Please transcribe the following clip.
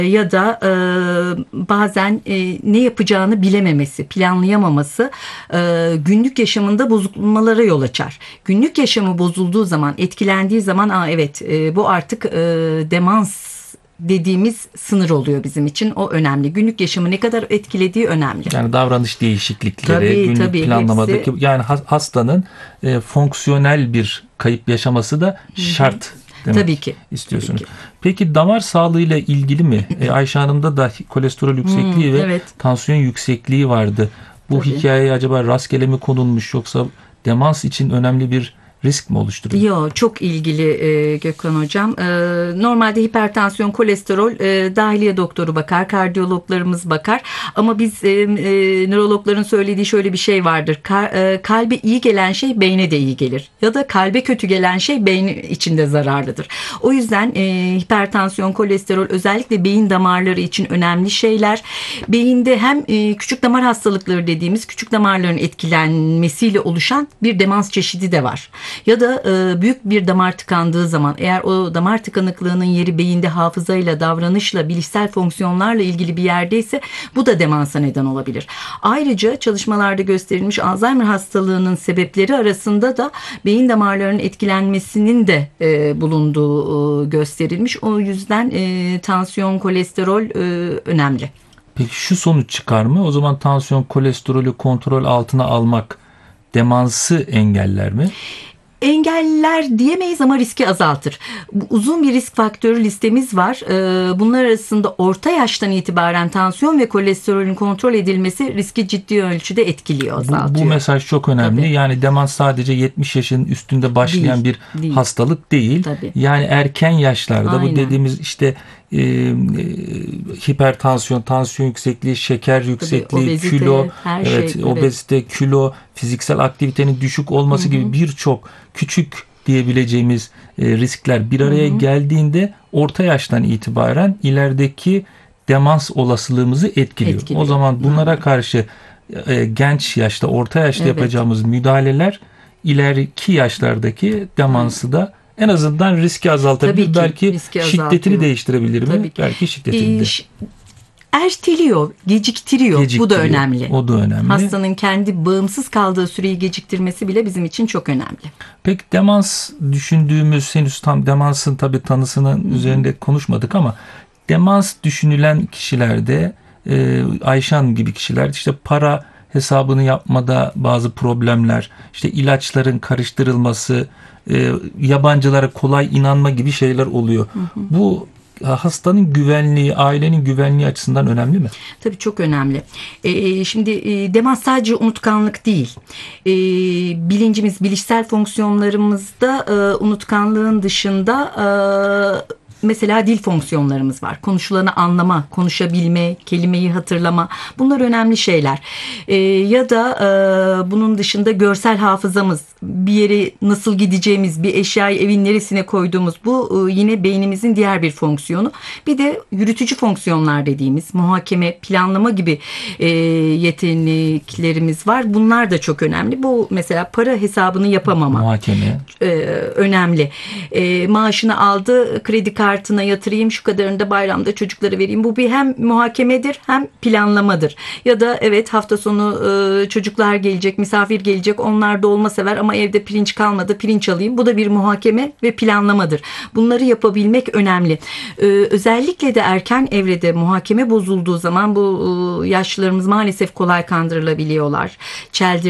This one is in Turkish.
Ya da bazen ne yapacağını bilememesi, planlayamaması günlük yaşamında bozulmalara yol açar. Günlük yaşamı bozulduğu zaman, etkilendiği zaman evet, bu artık demans dediğimiz sınır oluyor bizim için. O önemli. Günlük yaşamı ne kadar etkilediği önemli. Yani davranış değişiklikleri, tabii, planlamadaki hepsi. yani hastanın fonksiyonel bir kayıp yaşaması da şart demek Tabii ki. istiyorsunuz. Tabii ki. Peki damar sağlığıyla ilgili mi? Ayşe Hanım'da da kolesterol yüksekliği ve evet. tansiyon yüksekliği vardı. Bu Tabii. hikayeye acaba rastgele mi konulmuş, yoksa demans için önemli bir risk mi oluşturuyor? Yok, çok ilgili Gökhan Hocam. Normalde hipertansiyon, kolesterol dahiliye doktoru bakar, kardiyologlarımız bakar. Ama biz nörologların söylediği şöyle bir şey vardır. Kalbe iyi gelen şey beyne de iyi gelir. Ya da kalbe kötü gelen şey beyin içinde zararlıdır. O yüzden hipertansiyon, kolesterol özellikle beyin damarları için önemli şeyler. Beyinde hem küçük damar hastalıkları dediğimiz küçük damarların etkilenmesiyle oluşan bir demans çeşidi de var. Ya da büyük bir damar tıkandığı zaman, eğer o damar tıkanıklığının yeri beyinde hafızayla, davranışla, bilişsel fonksiyonlarla ilgili bir yerdeyse bu da demansa neden olabilir. Ayrıca çalışmalarda gösterilmiş Alzheimer hastalığının sebepleri arasında da beyin damarlarının etkilenmesinin de bulunduğu gösterilmiş. O yüzden tansiyon, kolesterol önemli. Peki şu sonuç çıkar mı? O zaman tansiyon, kolesterolü kontrol altına almak demansı engeller mi? Engeller diyemeyiz ama riski azaltır. Uzun bir risk faktörü listemiz var. Bunlar arasında orta yaştan itibaren tansiyon ve kolesterolün kontrol edilmesi riski ciddi ölçüde etkiliyor, azaltıyor. Bu mesaj çok önemli. Tabii. Yani demans sadece 70 yaşın üstünde başlayan bir hastalık değil. Tabii. Yani erken yaşlarda Aynen. bu dediğimiz işte hipertansiyon, tansiyon yüksekliği, şeker yüksekliği, obezite, kilo, obezite, kilo, fiziksel aktivitenin düşük olması gibi birçok küçük diyebileceğimiz riskler bir araya geldiğinde orta yaştan itibaren ilerideki demans olasılığımızı etkiliyor. O zaman bunlara karşı genç yaşta, orta yaşta yapacağımız müdahaleler ileriki yaşlardaki demansı da en azından riski azaltabilir. Belki şiddetini değiştirebilir mi? Belki şiddetini de. Erteliyor, geciktiriyor. Bu da önemli. O da önemli. Hastanın kendi bağımsız kaldığı süreyi geciktirmesi bile bizim için çok önemli. Peki demans düşündüğümüz, henüz tam demansın tabii tanısının üzerinde konuşmadık ama demans düşünülen kişilerde Ayşe Hanım gibi kişiler işte para hesabını yapmada bazı problemler, işte ilaçların karıştırılması, yabancılara kolay inanma gibi şeyler oluyor. Bu hastanın güvenliği, ailenin güvenliği açısından önemli mi? Tabii çok önemli. Şimdi demans sadece unutkanlık değil. Bilincimiz, bilişsel fonksiyonlarımızda unutkanlığın dışında mesela dil fonksiyonlarımız var. Konuşulanı anlama, konuşabilme, kelimeyi hatırlama. Bunlar önemli şeyler. Ya da bunun dışında görsel hafızamız, bir yere nasıl gideceğimiz, bir eşyayı evin neresine koyduğumuz, bu yine beynimizin diğer bir fonksiyonu. Bir de yürütücü fonksiyonlar dediğimiz muhakeme, planlama gibi yeteneklerimiz var. Bunlar da çok önemli. Bu mesela para hesabını yapamama. Muhakeme. Önemli. Maaşını aldı, kredi kartına yatırayım, şu kadarını da bayramda çocuklara vereyim. Bu bir hem muhakemedir hem planlamadır. Ya da evet, hafta sonu çocuklar gelecek, misafir gelecek, onlar dolma sever ama evde pirinç kalmadı, pirinç alayım. Bu da bir muhakeme ve planlamadır. Bunları yapabilmek önemli. Özellikle de erken evrede muhakeme bozulduğu zaman bu yaşlılarımız maalesef kolay kandırılabiliyorlar.